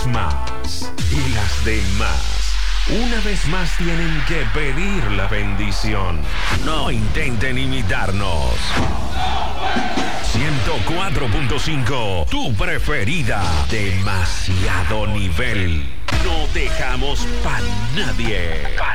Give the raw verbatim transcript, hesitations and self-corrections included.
más. Y las demás, una vez más tienen que pedir la bendición. No intenten imitarnos. ciento cuatro punto cinco, tu preferida. Demasiado nivel. No dejamos pa' nadie. Pa'